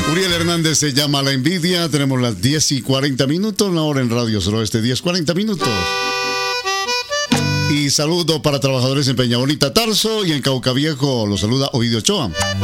Uriel Hernández se llama La Envidia. Tenemos las 10:40, la hora en Radio Suroeste, 10:40. Y saludo para trabajadores en Peña Bonita, Tarso, y en Cauca Viejo los saluda Ovidio Ochoa.